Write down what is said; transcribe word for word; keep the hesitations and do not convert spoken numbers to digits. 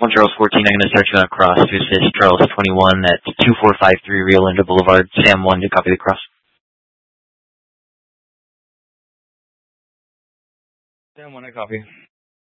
One Charles fourteen, I'm going to start you on a cross to assist Charles twenty-one at two four five three Rio Linda Boulevard. Sam one to copy the cross. Sam one, I copy.